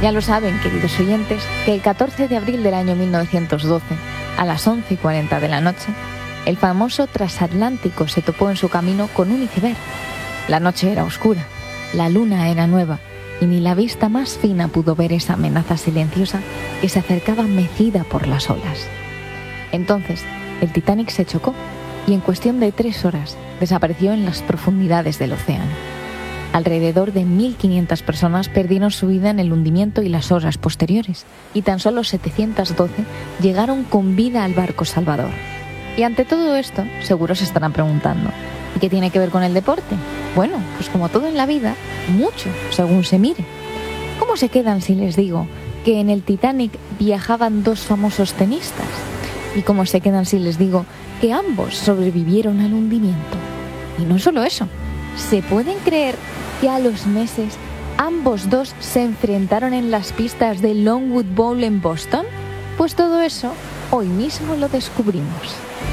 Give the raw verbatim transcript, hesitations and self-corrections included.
Ya lo saben, queridos oyentes, que el catorce de abril del año mil novecientos doce, a las once y cuarenta de la noche, el famoso transatlántico se topó en su camino con un iceberg. La noche era oscura, la luna era nueva, y ni la vista más fina pudo ver esa amenaza silenciosa que se acercaba mecida por las olas. Entonces, el Titanic se chocó y en cuestión de tres horas desapareció en las profundidades del océano. Alrededor de mil quinientas personas perdieron su vida en el hundimiento y las horas posteriores, y tan solo setecientas doce llegaron con vida al barco salvador. Y ante todo esto, seguro se estarán preguntando, ¿y qué tiene que ver con el deporte? Bueno, pues como todo en la vida, mucho, según se mire. ¿Cómo se quedan si les digo que en el Titanic viajaban dos famosos tenistas? ¿Y cómo se quedan si les digo que ambos sobrevivieron al hundimiento? Y no solo eso, ¿se pueden creer que a los meses ambos dos se enfrentaron en las pistas de Longwood Bowl en Boston? Pues todo eso hoy mismo lo descubrimos.